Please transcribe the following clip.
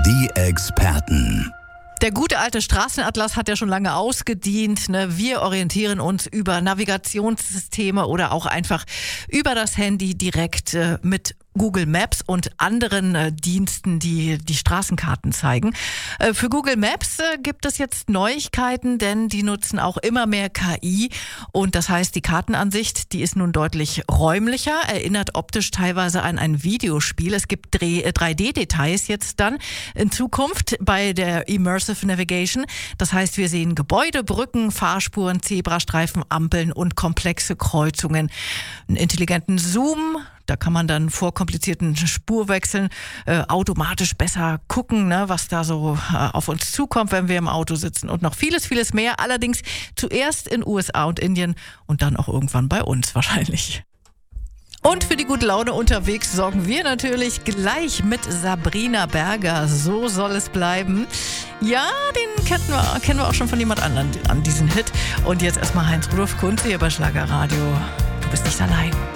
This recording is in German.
Die Experten. Der gute alte Straßenatlas hat ja schon lange ausgedient. Wir orientieren uns über Navigationssysteme oder auch einfach über das Handy direkt mit Google Maps und anderen Diensten, die die Straßenkarten zeigen. Für Google Maps gibt es jetzt Neuigkeiten, denn die nutzen auch immer mehr KI. Und das heißt, die Kartenansicht, die ist nun deutlich räumlicher, erinnert optisch teilweise an ein Videospiel. Es gibt 3D-Details jetzt dann in Zukunft bei der Immersive Navigation. Das heißt, wir sehen Gebäude, Brücken, Fahrspuren, Zebrastreifen, Ampeln und komplexe Kreuzungen. Einen intelligenten Zoom. Da kann man dann vor komplizierten Spurwechseln automatisch besser gucken, was da so auf uns zukommt, wenn wir im Auto sitzen und noch vieles, vieles mehr. Allerdings zuerst in USA und Indien und dann auch irgendwann bei uns wahrscheinlich. Und für die gute Laune unterwegs sorgen wir natürlich gleich mit Sabrina Berger. So soll es bleiben. Ja, den kennen wir auch schon von jemand anderem an diesen Hit. Und jetzt erstmal Heinz Rudolf Kunze hier bei Schlagerradio. Du bist nicht allein.